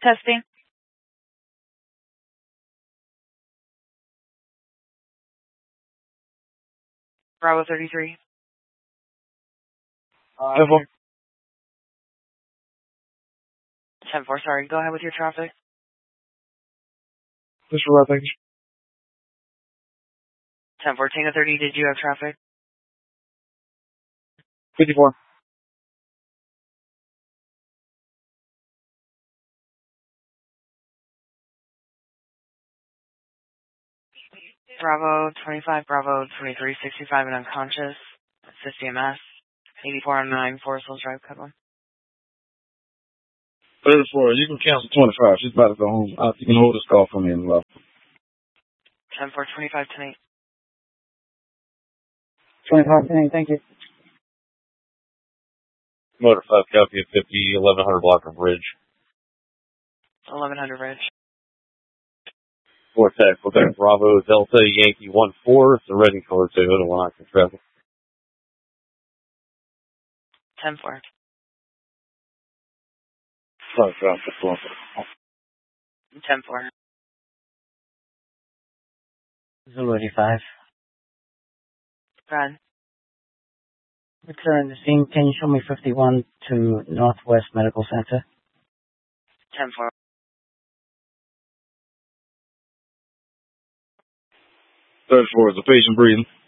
Testing. Bravo 33. 10-4. 10-4, sorry. Go ahead with your traffic. Just for thank you. 10-4, Tango 30, did you have traffic? 54. Bravo 25, Bravo 23, 65 and unconscious. Assist EMS. 8409 Forest Hills Drive, code 1. 34, you can cancel 25. She's about to go home. You can hold this call for me in love. 10-4, 25 tonight. 25 tonight, thank you. Motor 5 copy of 50, 1100 block of Ridge. 1100 Ridge. 4 tech, Quebec Bravo Delta Yankee 1-4. It's a red and color Toyota 1 active traffic. 10-4. Sorry, drop the floor. 10-4. Zulu 85. Go ahead. Return the scene. Can you show me 51 to Northwest Medical Center? 10-4. 34 is the patient breathing.